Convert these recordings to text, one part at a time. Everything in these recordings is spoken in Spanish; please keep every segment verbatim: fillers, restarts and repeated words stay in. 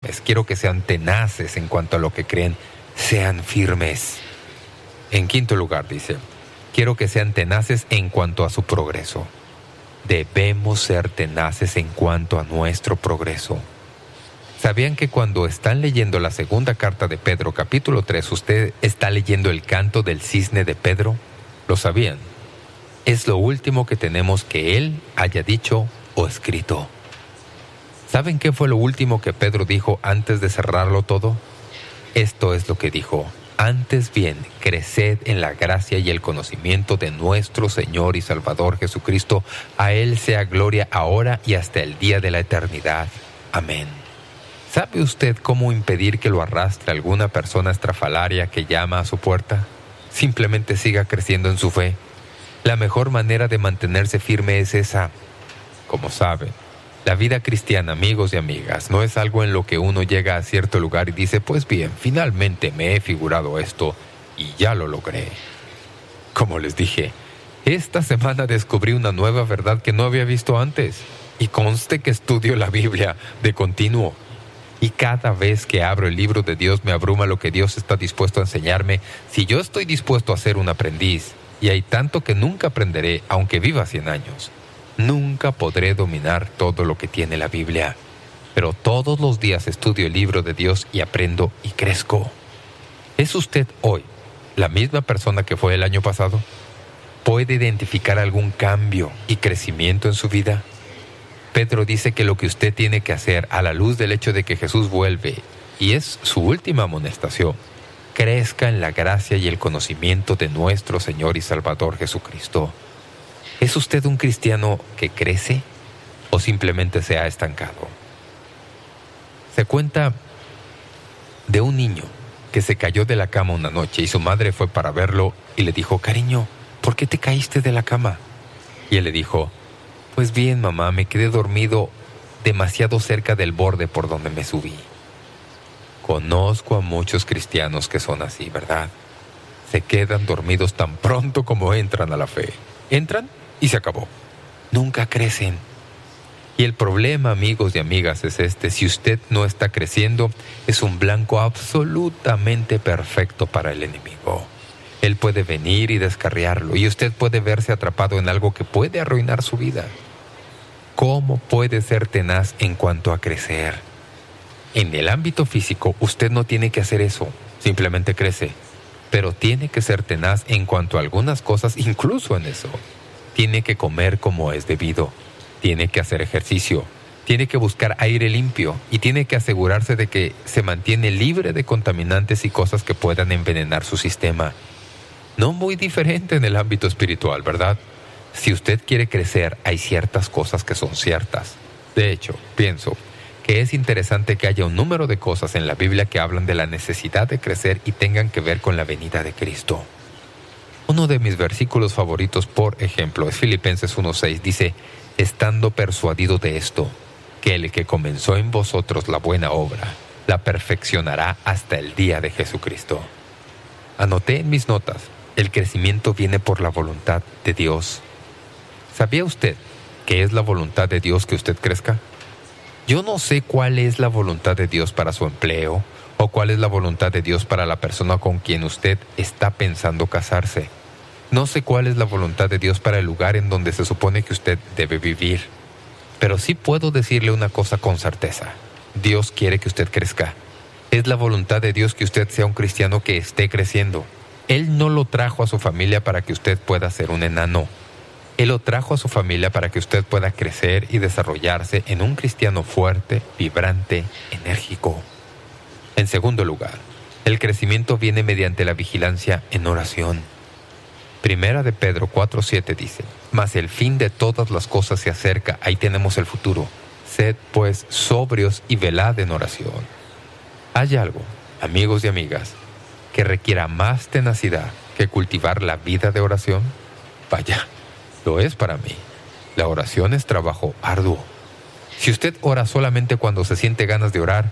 firmes. Quiero que sean tenaces en cuanto a lo que creen. Sean firmes. En quinto lugar, dice, quiero que sean tenaces en cuanto a su progreso. Debemos ser tenaces en cuanto a nuestro progreso. ¿Sabían que cuando están leyendo la segunda carta de Pedro, capítulo tres, usted está leyendo el canto del cisne de Pedro? ¿Lo sabían? Es lo último que tenemos que él haya dicho o escrito. ¿Saben qué fue lo último que Pedro dijo antes de cerrarlo todo? Esto es lo que dijo: antes bien, creced en la gracia y el conocimiento de nuestro Señor y Salvador Jesucristo. A Él sea gloria ahora y hasta el día de la eternidad. Amén. ¿Sabe usted cómo impedir que lo arrastre alguna persona estrafalaria que llama a su puerta? Simplemente siga creciendo en su fe. La mejor manera de mantenerse firme es esa. Como saben, la vida cristiana, amigos y amigas, no es algo en lo que uno llega a cierto lugar y dice, pues bien, finalmente me he figurado esto y ya lo logré. Como les dije, esta semana descubrí una nueva verdad que no había visto antes. Y conste que estudio la Biblia de continuo. Y cada vez que abro el libro de Dios me abruma lo que Dios está dispuesto a enseñarme. Si yo estoy dispuesto a ser un aprendiz, y hay tanto que nunca aprenderé aunque viva cien años, nunca podré dominar todo lo que tiene la Biblia. Pero todos los días estudio el libro de Dios y aprendo y crezco. ¿Es usted hoy la misma persona que fue el año pasado? ¿Puede identificar algún cambio y crecimiento en su vida? Pedro dice que lo que usted tiene que hacer a la luz del hecho de que Jesús vuelve, y es su última amonestación, crezca en la gracia y el conocimiento de nuestro Señor y Salvador Jesucristo. ¿Es usted un cristiano que crece o simplemente se ha estancado? Se cuenta de un niño que se cayó de la cama una noche y su madre fue para verlo y le dijo, cariño, ¿por qué te caíste de la cama? Y él le dijo, pues bien, mamá, me quedé dormido demasiado cerca del borde por donde me subí. Conozco a muchos cristianos que son así, ¿verdad? Se quedan dormidos tan pronto como entran a la fe. Entran y se acabó. Nunca crecen. Y el problema, amigos y amigas, es este. Si usted no está creciendo, es un blanco absolutamente perfecto para el enemigo. Él puede venir y descarriarlo, y usted puede verse atrapado en algo que puede arruinar su vida. ¿Cómo puede ser tenaz en cuanto a crecer? En el ámbito físico, usted no tiene que hacer eso, simplemente crece. Pero tiene que ser tenaz en cuanto a algunas cosas, incluso en eso. Tiene que comer como es debido, tiene que hacer ejercicio, tiene que buscar aire limpio y tiene que asegurarse de que se mantiene libre de contaminantes y cosas que puedan envenenar su sistema. No muy diferente en el ámbito espiritual, ¿verdad? Si usted quiere crecer, hay ciertas cosas que son ciertas. De hecho, pienso que es interesante que haya un número de cosas en la Biblia que hablan de la necesidad de crecer y tengan que ver con la venida de Cristo. Uno de mis versículos favoritos, por ejemplo, es Filipenses uno seis. Dice, estando persuadido de esto, que el que comenzó en vosotros la buena obra, la perfeccionará hasta el día de Jesucristo. Anoté en mis notas, el crecimiento viene por la voluntad de Dios. ¿Sabía usted que es la voluntad de Dios que usted crezca? Yo no sé cuál es la voluntad de Dios para su empleo o cuál es la voluntad de Dios para la persona con quien usted está pensando casarse. No sé cuál es la voluntad de Dios para el lugar en donde se supone que usted debe vivir. Pero sí puedo decirle una cosa con certeza. Dios quiere que usted crezca. Es la voluntad de Dios que usted sea un cristiano que esté creciendo. Él no lo trajo a su familia para que usted pueda ser un enano. Él lo trajo a su familia para que usted pueda crecer y desarrollarse en un cristiano fuerte, vibrante, enérgico. En segundo lugar, el crecimiento viene mediante la vigilancia en oración. Primera de Pedro cuatro siete dice, mas el fin de todas las cosas se acerca, ahí tenemos el futuro. Sed pues sobrios y velad en oración. Hay algo, amigos y amigas, que requiera más tenacidad que cultivar la vida de oración. Vaya, lo es para mí. La oración es trabajo arduo. Si usted ora solamente cuando se siente ganas de orar,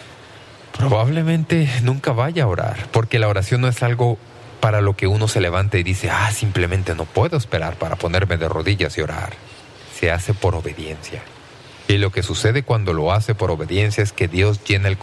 probablemente nunca vaya a orar, porque la oración no es algo para lo que uno se levanta y dice, ah, simplemente no puedo esperar para ponerme de rodillas y orar. Se hace por obediencia. Y lo que sucede cuando lo hace por obediencia es que Dios llena el